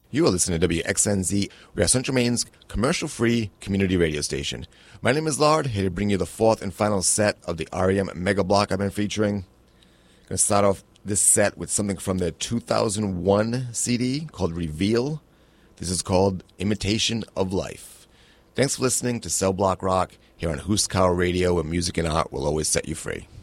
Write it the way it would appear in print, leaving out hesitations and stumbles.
You are listening to WXNZ. We are Central Maine's commercial-free community radio station. My name is Lard, here to bring you the fourth and final set of the REM Mega Block I've been featuring. I'm going to start off this set with something from their 2001 CD called Reveal. This is called Imitation of Life. Thanks for listening to Cell Block Rock here on Huskau Radio, where music and art will always set you free.